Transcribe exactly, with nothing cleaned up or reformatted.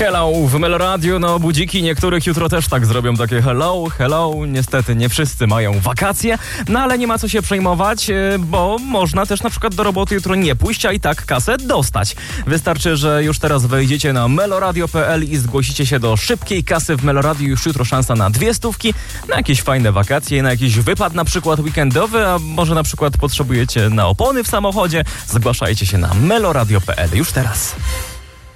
Hello w Meloradiu, no budziki niektórych jutro też tak zrobią, takie hello, hello. Niestety nie wszyscy mają wakacje, no ale nie ma co się przejmować, bo można też na przykład do roboty jutro nie pójść, a i tak kasę dostać. Wystarczy, że już teraz wejdziecie na meloradio kropka p l i zgłosicie się do szybkiej kasy w Meloradiu. Już jutro szansa na dwie stówki, na jakieś fajne wakacje, na jakiś wypad na przykład weekendowy, a może na przykład potrzebujecie na opony w samochodzie. Zgłaszajcie się na meloradio kropka p l już teraz.